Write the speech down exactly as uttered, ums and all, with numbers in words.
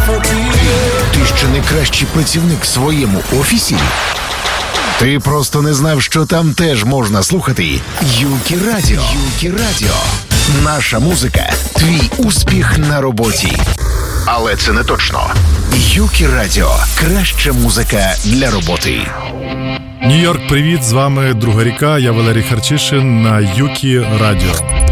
Ти ще не кращий працівник в своєму офісі? Ти просто не знав, що там теж можна слухати Юкі Радіо. Юкі Радіо. Наша музика – твій успіх на роботі. Але це не точно. Юкі Радіо. Краща музика для роботи. Нью-Йорк, привіт! З вами Друга ріка, я Валерій Харчишин на Юкі Радіо.